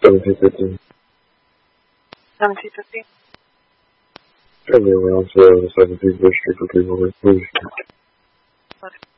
1750. 1750? Turn me around to 17th District for 3 more, please.